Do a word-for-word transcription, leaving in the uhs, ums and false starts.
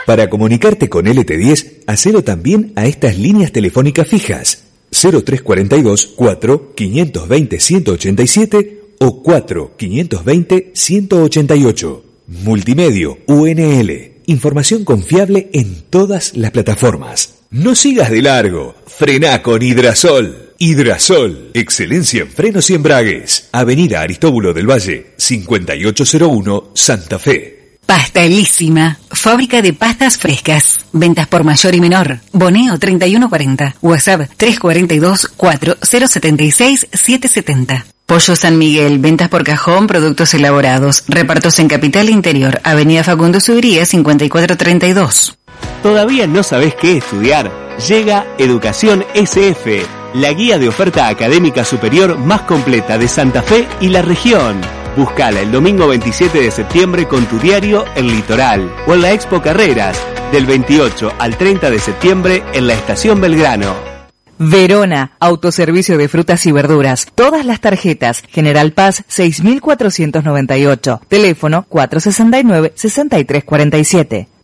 Para comunicarte con L T diez, hacelo también a estas líneas telefónicas fijas: cero tres cuarenta y dos, cuatro, quinientos veinte, ciento ochenta y siete o cuatro, quinientos veinte, ciento ochenta y ocho. Multimedio U N L. Información confiable en todas las plataformas. No sigas de largo. Frená con Hidrasol. Hidrasol. Excelencia en frenos y embragues. Avenida Aristóbulo del Valle, cincuenta y ocho cero uno, Santa Fe. Pastelísima, fábrica de pastas frescas. Ventas por mayor y menor. Boneo treinta y uno cuarenta. WhatsApp tres cuarenta y dos, cuatro cero setenta y seis, siete setenta. Pollo San Miguel, ventas por cajón, productos elaborados. Repartos en Capital Interior, Avenida Facundo Subiría, cincuenta y cuatro treinta y dos. ¿Todavía no sabés qué estudiar? Llega Educación S F, la guía de oferta académica superior más completa de Santa Fe y la región. Búscala el domingo veintisiete de septiembre con tu diario El Litoral o en la Expo Carreras, del veintiocho al treinta de septiembre en la Estación Belgrano. Verona, autoservicio de frutas y verduras. Todas las tarjetas. General Paz seis mil cuatrocientos noventa y ocho. Teléfono cuatro sesenta y nueve, sesenta y tres cuarenta y siete.